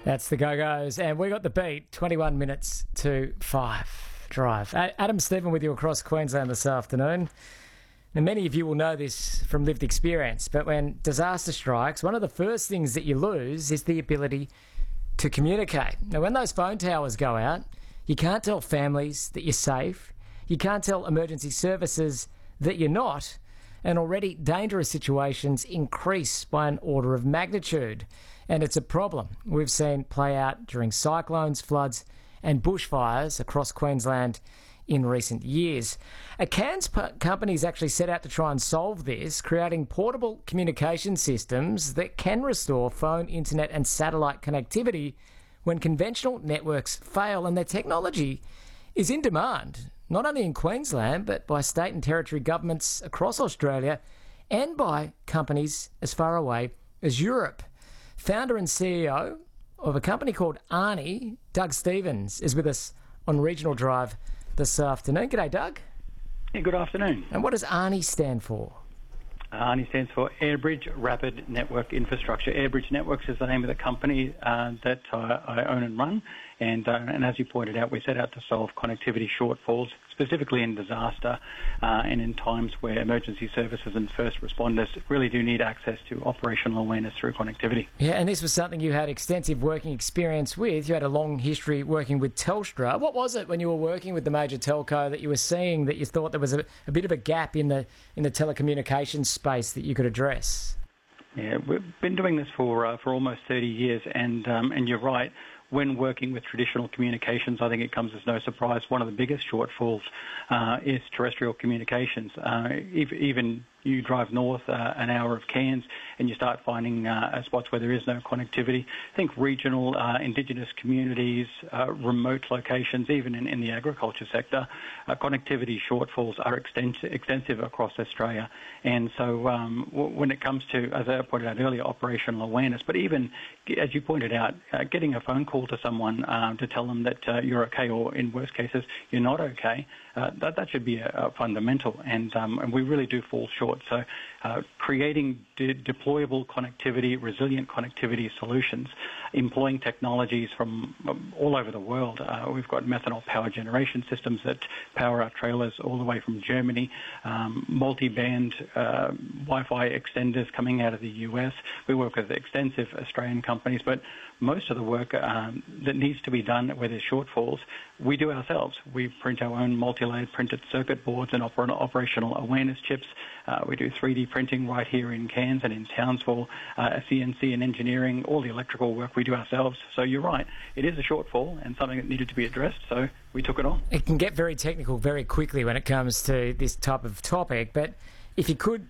That's the Go-Go's, and we got the beat, 21 minutes to 5 drive. Adam Stephen with you across Queensland this afternoon. Now, many of you will know this from lived experience, but when disaster strikes, one of the first things that you lose is the ability to communicate. Now, when those phone towers go out, you can't tell families that you're safe, you can't tell emergency services that you're not, and already dangerous situations increase by an order of magnitude. And it's a problem we've seen play out during cyclones, floods and bushfires across Queensland in recent years. A Cairns company's actually set out to try and solve this, creating portable communication systems that can restore phone, internet and satellite connectivity when conventional networks fail, and their technology is in demand, not only in Queensland, but by state and territory governments across Australia and by companies as far away as Europe. Founder and CEO of a company called Arnie, Doug Stevens, is with us on Regional Drive this afternoon. G'day, Doug. Yeah, good afternoon. And what does Arnie stand for? Arnie stands for Airbridge Rapid Network Infrastructure. Airbridge Networks is the name of the company that I own and run. And as you pointed out, we set out to solve connectivity shortfalls, specifically in disaster and in times where emergency services and first responders really do need access to operational awareness through connectivity. Yeah, and this was something you had extensive working experience with. You had a long history working with Telstra. What was it when you were working with the major telco that you were seeing that you thought there was a bit of a gap in the telecommunications space that you could address? Yeah, we've been doing this for almost 30 years, and you're right. When working with traditional communications, I think it comes as no surprise. One of the biggest shortfalls is terrestrial communications. Even you drive north an hour of Cairns and you start finding spots where there is no connectivity. Think regional, indigenous communities, remote locations, even in the agriculture sector. Connectivity shortfalls are extensive across Australia. And so when it comes to, as I pointed out earlier, operational awareness, but even, as you pointed out, getting a phone call to someone to tell them that you're okay, or in worst cases, you're not okay, that should be a fundamental. And we really do fall short. So creating deployable connectivity, resilient connectivity solutions, employing technologies from all over the world. We've got methanol power generation systems that power our trailers all the way from Germany, multi-band Wi-Fi extenders coming out of the US. We work with extensive Australian companies, but most of the work that needs to be done where there's shortfalls, we do ourselves. We print our own multi-layered printed circuit boards and operational awareness chips. We do 3D printing right here in Cairns and in Townsville, CNC and engineering, all the electrical work we do ourselves. So you're right, it is a shortfall and something that needed to be addressed, so we took it on. It can get very technical very quickly when it comes to this type of topic, but if you could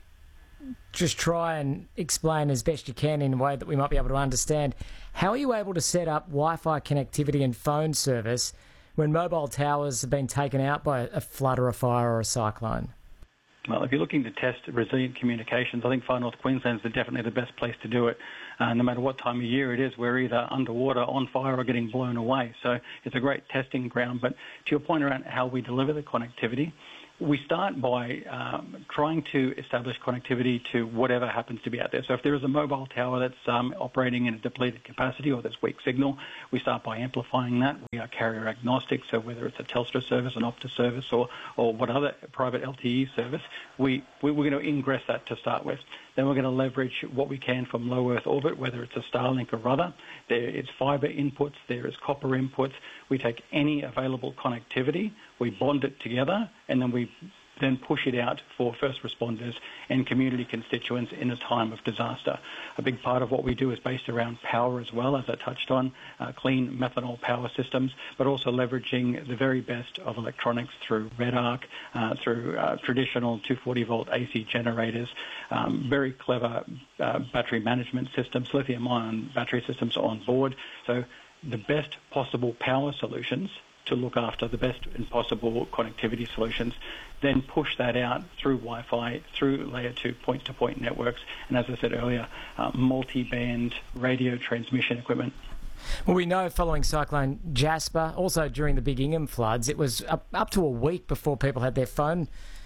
just try and explain as best you can in a way that we might be able to understand, how are you able to set up Wi-Fi connectivity and phone service when mobile towers have been taken out by a flood or a fire or a cyclone? Well, if you're looking to test resilient communications, I think Far North Queensland is definitely the best place to do it. No matter what time of year it is, we're either underwater, on fire, or getting blown away. So it's a great testing ground. But to your point around how we deliver the connectivity, we start by trying to establish connectivity to whatever happens to be out there. So if there is a mobile tower that's operating in a depleted capacity or there's weak signal, we start by amplifying that. We are carrier agnostic, so whether it's a Telstra service, an Optus service, or what other private LTE service, we're going to ingress that to start with. Then we're going to leverage what we can from low Earth orbit, whether it's a Starlink or other. There is fibre inputs, there is copper inputs. We take any available connectivity, we bond it together, and then we push it out for first responders and community constituents in a time of disaster. A big part of what we do is based around power as well, as I touched on, clean methanol power systems, but also leveraging the very best of electronics through Red Arc, through traditional 240-volt AC generators, very clever battery management systems, lithium-ion battery systems on board. So the best possible power solutions to look after the best and possible connectivity solutions, then push that out through Wi-Fi, through layer 2 point-to-point networks, and as I said earlier, multi-band radio transmission equipment. Well, we know following Cyclone Jasper, also during the Big Ingham floods, it was up to a week before people had their phone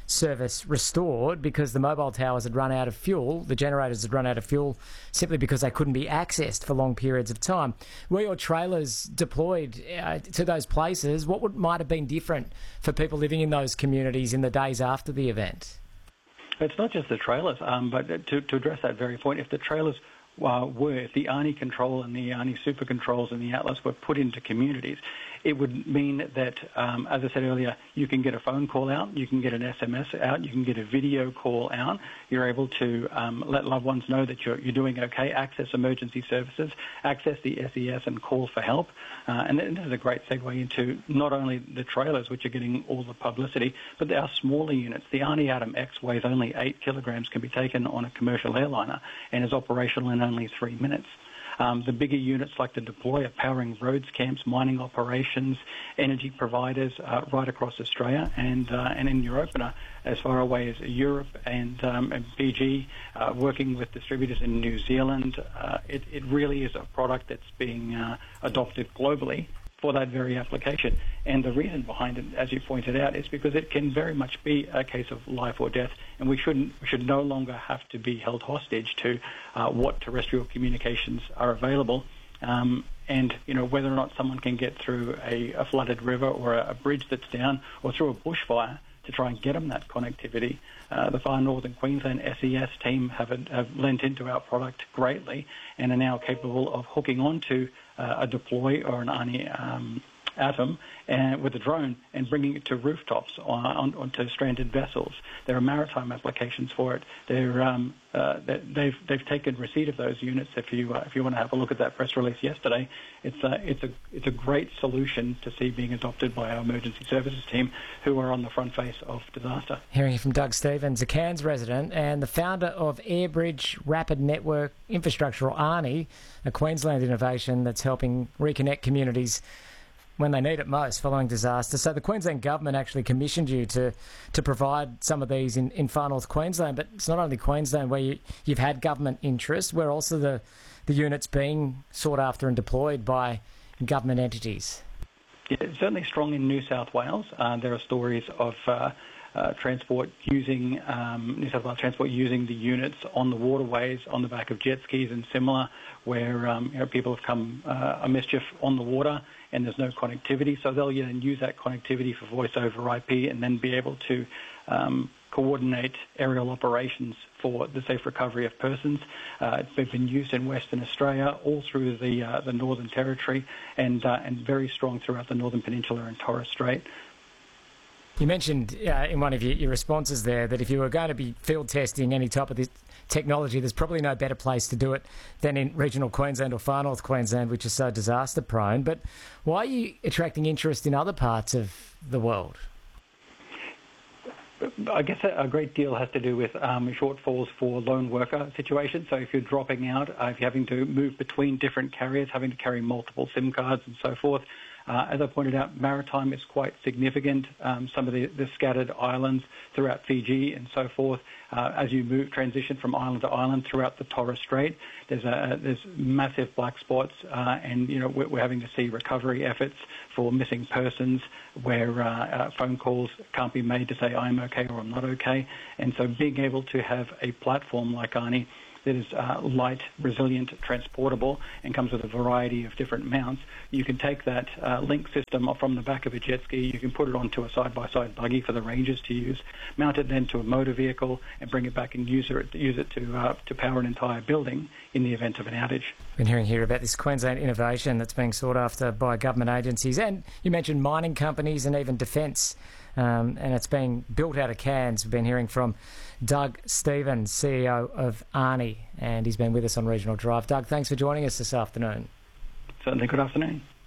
service restored because the mobile towers had run out of fuel, the generators had run out of fuel simply because they couldn't be accessed for long periods of time. Were your trailers deployed to those places? What might have been different for people living in those communities in the days after the event? It's not just the trailers, but to address that very point, if the trailers if the ARNI control and the ARNI super controls and the Atlas were put into communities, it would mean that, as I said earlier, you can get a phone call out, you can get an SMS out, you can get a video call out. You're able to let loved ones know that you're doing okay, access emergency services, access the SES and call for help. And this is a great segue into not only the trailers, which are getting all the publicity, but our smaller units. The ARNI Atom X weighs only 8 kilograms, can be taken on a commercial airliner, and is operational in only 3 minutes. The bigger units like the Deploy are powering roads, camps, mining operations, energy providers right across Australia and in Europe, and as far away as Europe and PG, working with distributors in New Zealand. It really is a product that's being adopted globally for that very application. And the reason behind it, as you pointed out, is because it can very much be a case of life or death, and we should no longer have to be held hostage to what terrestrial communications are available. And whether or not someone can get through a flooded river or a bridge that's down or through a bushfire to try and get them that connectivity. The Far Northern Queensland SES team have lent into our product greatly and are now capable of hooking onto a Deploy or an ARNI Atom with a drone and bringing it to rooftops onto stranded vessels. There are maritime applications for it. They've taken receipt of those units. If you want to have a look at that press release yesterday, it's a great solution to see being adopted by our emergency services team, who are on the front face of disaster. Hearing from Doug Stevens, a Cairns resident and the founder of Airbridge Rapid Network Infrastructure, or ARNI, a Queensland innovation that's helping reconnect communities when they need it most following disaster. So the Queensland Government actually commissioned you to provide some of these in Far North Queensland, but it's not only Queensland where you've had government interest, where also the units being sought after and deployed by government entities. Yeah, it's certainly strong in New South Wales. There are stories of transport using New South Wales Transport using the units on the waterways, on the back of jet skis and similar, where people have come a mischief on the water and there's no connectivity, so they'll then use that connectivity for voice over IP and then be able to coordinate aerial operations for the safe recovery of persons. It's been used in Western Australia, all through the Northern Territory, and very strong throughout the Northern Peninsula and Torres Strait. You mentioned in one of your responses there that if you were going to be field testing any type of this technology, there's probably no better place to do it than in regional Queensland or Far North Queensland, which is so disaster prone. But why are you attracting interest in other parts of the world? I guess a great deal has to do with shortfalls for lone worker situations. So if you're dropping out, if you're having to move between different carriers, having to carry multiple SIM cards and so forth. As I pointed out, maritime is quite significant. Some of the scattered islands throughout Fiji and so forth. As you transition from island to island throughout the Torres Strait, there's massive black spots, and we're having to see recovery efforts for missing persons, where phone calls can't be made to say I'm okay or I'm not okay, and so being able to have a platform like ARNI that is light, resilient, transportable, and comes with a variety of different mounts. You can take that link system from the back of a jet ski, you can put it onto a side-by-side buggy for the rangers to use, mount it then to a motor vehicle, and bring it back and use it to power an entire building in the event of an outage. Been hearing here about this Queensland innovation that's being sought after by government agencies, and you mentioned mining companies and even defence. And it's being built out of Cairns. We've been hearing from Doug Stevens, CEO of ARNI, and he's been with us on Regional Drive. Doug, thanks for joining us this afternoon. Certainly, good afternoon.